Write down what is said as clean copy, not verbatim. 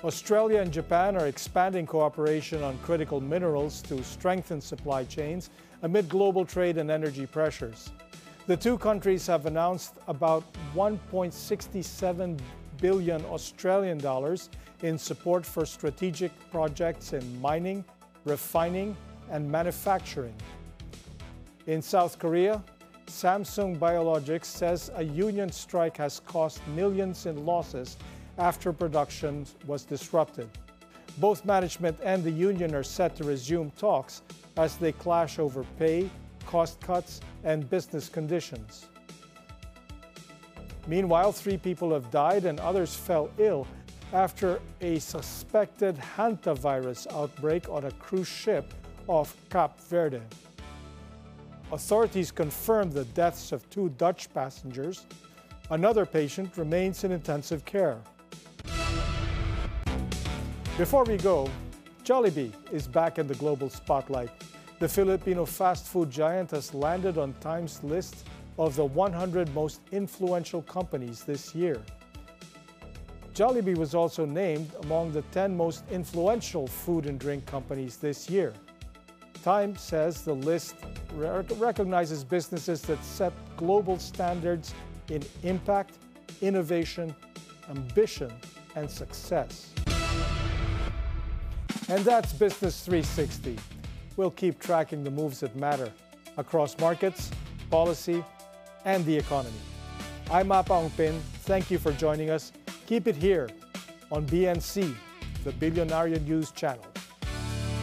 Australia and Japan are expanding cooperation on critical minerals to strengthen supply chains amid global trade and energy pressures. The two countries have announced about 1.67 billion Australian dollars in support for strategic projects in mining, refining, and manufacturing. In South Korea, Samsung Biologics says a union strike has cost millions in losses after production was disrupted. Both management and the union are set to resume talks as they clash over pay, cost cuts, and business conditions. Meanwhile, 3 people have died and others fell ill after a suspected hantavirus outbreak on a cruise ship off Cape Verde. Authorities confirmed the deaths of 2 Dutch passengers. Another patient remains in intensive care. Before we go, Jollibee is back in the global spotlight. The Filipino fast food giant has landed on Time's list of the 100 most influential companies this year. Jollibee was also named among the 10 most influential food and drink companies this year. Time says the list recognizes businesses that set global standards in impact, innovation, ambition, and success. And that's Business 360. We'll keep tracking the moves that matter across markets, policy, and the economy. I'm Mapa Ongpin. Thank you for joining us. Keep it here on BNC, the Billionaire News Channel.